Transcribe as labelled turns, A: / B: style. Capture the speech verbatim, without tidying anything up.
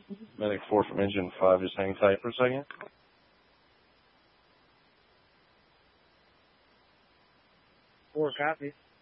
A: Medic four from engine five, just hang tight for a second.
B: Four, copy.